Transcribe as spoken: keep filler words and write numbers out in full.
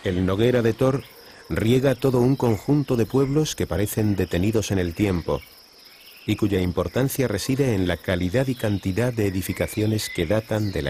El Noguera de Tor riega todo un conjunto de pueblos que parecen detenidos en el tiempo y cuya importancia reside en la calidad y cantidad de edificaciones que datan de la